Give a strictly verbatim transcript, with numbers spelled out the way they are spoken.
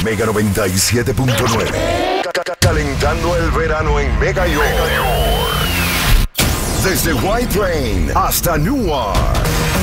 Mega noventa y siete punto nueve. Calentando el verano en Mega York. Desde White Plain hasta Newark.